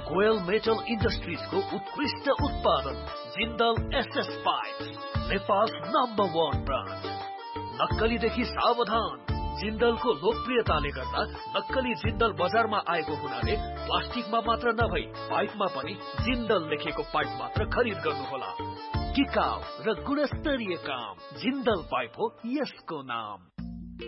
Goyal metal इन्डस्ट्रिजको उत्कृष्ट उत्पादन Jindal SS pipe, Nepal number 1 brand. नक्कलीदेखि सावधान। जिन्दलको लोकप्रियताले गर्दा नक्कली जिन्दल बजारमा आएको हुनाले प्लास्टिकमा मात्र नभई पाइपमा पनि जिन्दल लेखेको पाइप मात्र खरिद गर्नुहोला। टिकाउ र गुणस्तरीय काम, जिन्दल पाइप हो यसको नाम।